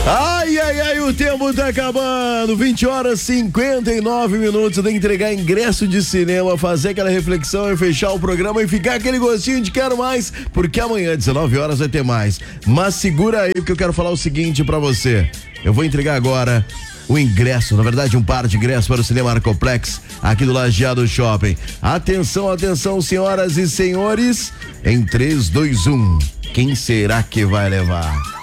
Ai, ai, ai, o tempo tá acabando. 20h59. Tem que entregar ingresso de cinema, fazer aquela reflexão e fechar o programa e ficar aquele gostinho de quero mais, porque amanhã, 19h, vai ter mais. Mas segura aí, porque eu quero falar o seguinte pra você. Eu vou entregar agora o ingresso, na verdade um par de ingressos para o Cinema Arcoplex, aqui do Lajeado Shopping. Atenção, atenção, senhoras e senhores, em 3, 2, 1, quem será que vai levar?